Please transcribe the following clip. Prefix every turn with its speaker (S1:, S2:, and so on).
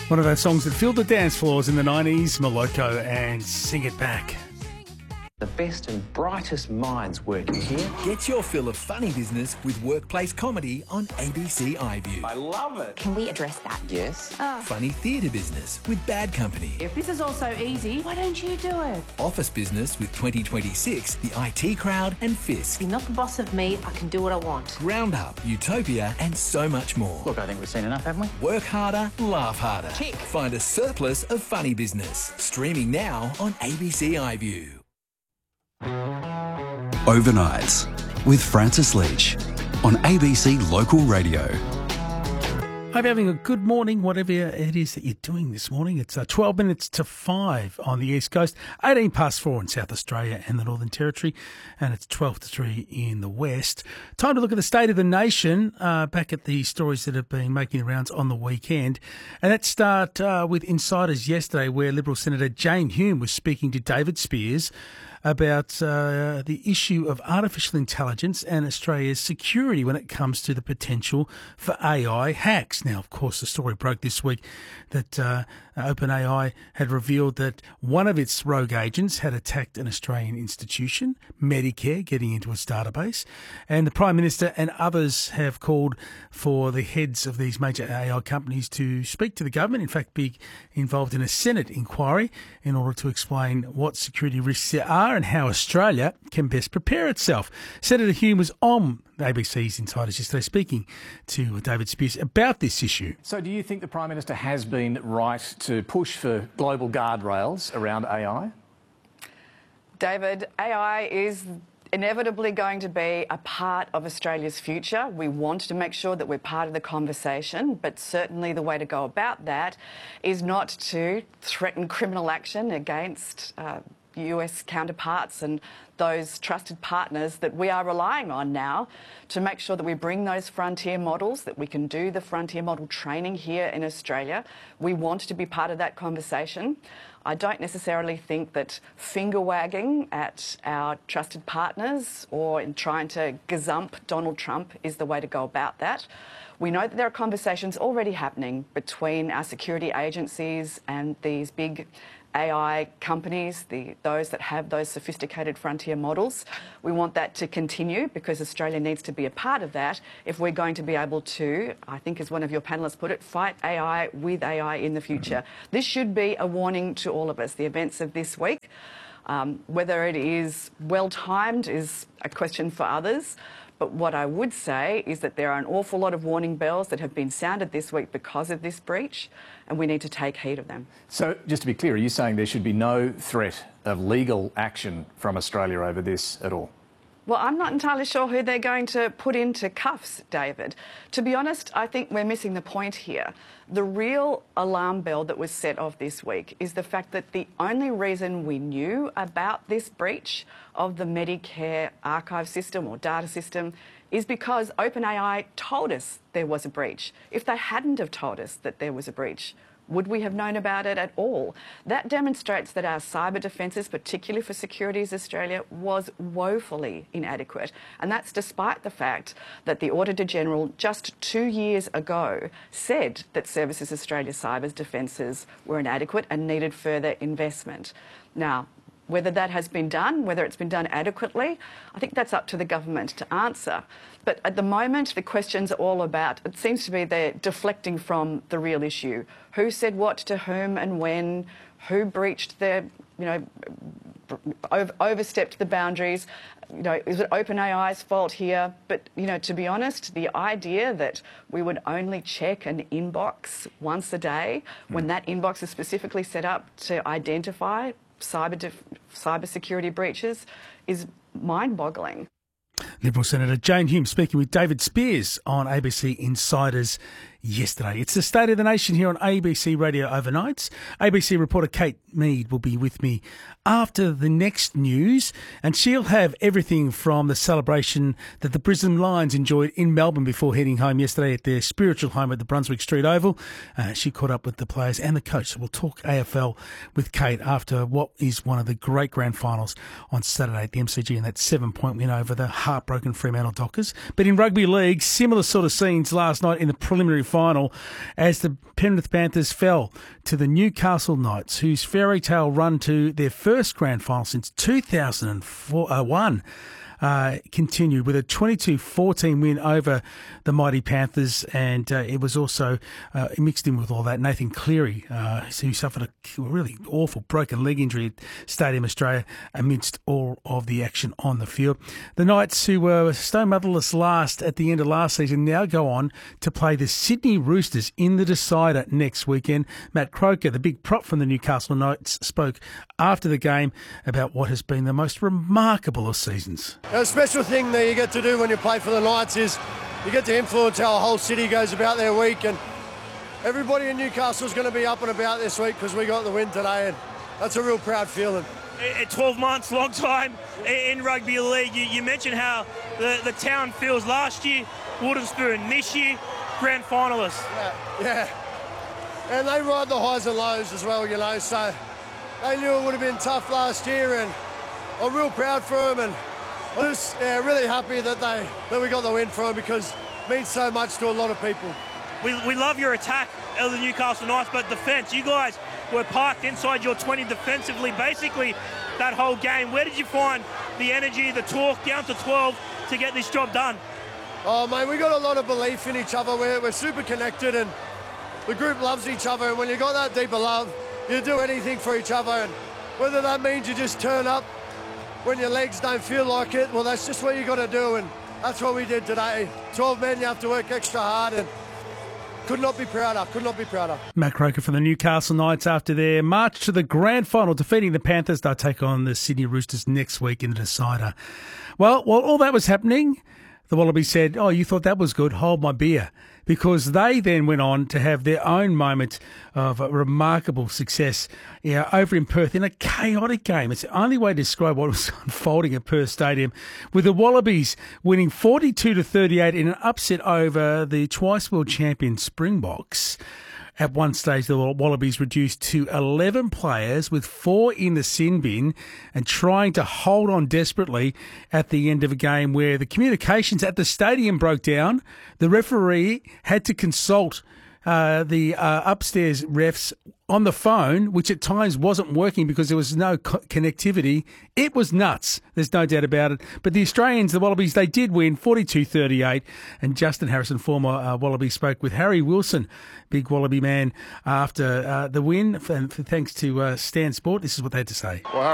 S1: One of those songs that filled the dance floors in the 90s, Moloko and Sing It Back.
S2: The best and brightest minds working here.
S3: Get your fill of funny business with workplace comedy on ABC iView.
S2: I love it.
S4: Can we address that?
S2: Yes.
S3: Funny theatre business with Bad Company.
S5: If this is all so easy, why don't you do it?
S3: Office business with 2026, the IT Crowd and Fisk.
S4: You're not the boss of me. I can do what I want.
S3: Roundup, Utopia and so much more.
S2: Look, I think we've seen enough, haven't we?
S3: Work harder, laugh harder.
S4: Tick.
S3: Find a surplus of funny business. Streaming now on ABC iView.
S6: Overnights with Francis Leach on ABC Local Radio.
S1: Hope you're having a good morning, whatever it is that you're doing this morning. It's 12 minutes to 5 on the East Coast, 18 past 4 in South Australia and the Northern Territory, and it's 12 to 3 in the West. Time to look at the state of the nation, back at the stories that have been making the rounds on the weekend. And let's start with Insiders yesterday, where Liberal Senator Jane Hume was speaking to David Spears about the issue of artificial intelligence and Australia's security when it comes to the potential for AI hacks. Now, of course, the story broke this week that OpenAI had revealed that one of its rogue agents had attacked an Australian institution, Medicare, getting into its database. And the Prime Minister and others have called for the heads of these major AI companies to speak to the government, in fact, be involved in a Senate inquiry in order to explain what security risks there are and how Australia can best prepare itself. Senator Hume was on ABC's Insiders yesterday speaking to David Spears about this issue.
S7: So do you think the Prime Minister has been right to push for global guardrails around AI?
S8: David, AI is inevitably going to be a part of Australia's future. We want to make sure that we're part of the conversation, but certainly the way to go about that is not to threaten criminal action against US counterparts and those trusted partners that we are relying on now to make sure that we bring those frontier models, that we can do the frontier model training here in Australia. We want to be part of that conversation. I don't necessarily think that finger-wagging at our trusted partners or in trying to gazump Donald Trump is the way to go about that. We know that there are conversations already happening between our security agencies and these big AI companies, those that have those sophisticated frontier models. We want that to continue because Australia needs to be a part of that if we're going to be able to, I think as one of your panellists put it, fight AI with AI in the future. This should be a warning to all of us. The events of this week, whether it is well-timed is a question for others. But what I would say is that there are an awful lot of warning bells that have been sounded this week because of this breach, and we need to take heed of them.
S7: So, just to be clear, are you saying there should be no threat of legal action from Australia over this at all?
S8: Well, I'm not entirely sure who they're going to put into cuffs, David. To be honest, I think we're missing the point here. The real alarm bell that was set off this week is the fact that the only reason we knew about this breach of the Medicare archive system or data system is because OpenAI told us there was a breach. If they hadn't have told us that there was a breach, would we have known about it at all? That demonstrates that our cyber defences, particularly for Securities Australia, was woefully inadequate. And that's despite the fact that the Auditor-General just 2 years ago said that Services Australia cyber defences were inadequate and needed further investment. Now, whether that has been done, whether it's been done adequately, I think that's up to the government to answer. But at the moment, the questions are all about, it seems to be they're deflecting from the real issue. Who said what to whom and when? Who breached their, overstepped the boundaries? Is it OpenAI's fault here? But, to be honest, the idea that we would only check an inbox once a day when that inbox is specifically set up to identify cyber security breaches is mind-boggling.
S1: Liberal Senator Jane Hume speaking with David Spears on ABC Insiders yesterday. It's the State of the Nation here on ABC Radio Overnights. ABC reporter Kate Mead will be with me after the next news, and she'll have everything from the celebration that the Brisbane Lions enjoyed in Melbourne before heading home yesterday at their spiritual home at the Brunswick Street Oval. She caught up with the players and the coach, so we'll talk AFL with Kate after what is one of the great grand finals on Saturday at the MCG, and that 7-point win over the Harp heartbroken Fremantle Dockers. But in rugby league, similar sort of scenes last night in the preliminary final as the Penrith Panthers fell to the Newcastle Knights, whose fairy tale run to their first grand final since 2001 continued with a 22-14 win over the mighty Panthers, and it was also mixed in with all that Nathan Cleary, who suffered a really awful broken leg injury at Stadium Australia amidst all of the action on the field. The Knights, who were stone motherless last at the end of last season, now go on to play the Sydney Roosters in the decider next weekend. Matt Croker, the big prop from the Newcastle Knights, spoke after the game about what has been the most remarkable of seasons.
S9: A special thing that you get to do when you play for the Knights is you get to influence how a whole city goes about their week, and everybody in Newcastle is going to be up and about this week because we got the win today, and that's a real proud feeling.
S10: 12 months, long time in rugby league. You mentioned how the town feels last year, Wooden Spoon this year, grand finalists.
S9: Yeah. And they ride the highs and lows as well, you know, so they knew it would have been tough last year, and I'm real proud for them, and I'm just really happy that we got the win for them because it means so much to a lot of people.
S10: We love your attack of the Newcastle Knights, but defence, you guys were parked inside your 20 defensively basically that whole game. Where did you find the energy, the talk, down to 12 to get this job done?
S9: Oh, mate, we got a lot of belief in each other. We're super connected, and the group loves each other, and when you got that deeper love, you do anything for each other, and whether that means you just turn up when your legs don't feel like it, well, that's just what you got to do, and that's what we did today. 12 men, you have to work extra hard, and could not be prouder.
S1: Matt Croker from the Newcastle Knights after their march to the grand final, defeating the Panthers. They'll take on the Sydney Roosters next week in the decider. Well, while all that was happening, the Wallabies said, "Oh, you thought that was good? Hold my beer." Because they then went on to have their own moment of remarkable success over in Perth in a chaotic game. It's the only way to describe what was unfolding at Perth Stadium, with the Wallabies winning 42-38 in an upset over the twice world champion Springboks. At one stage, the Wallabies reduced to 11 players with 4 in the sin bin and trying to hold on desperately at the end of a game where the communications at the stadium broke down. The referee had to consult the upstairs refs on the phone, which at times wasn't working because there was no connectivity. It was nuts. There's no doubt about it. But the Australians, the Wallabies, they did win 42-38. And Justin Harrison, former Wallaby, spoke with Harry Wilson, big Wallaby man, after the win. And thanks to Stan Sport, this is what they had to say.
S11: Well,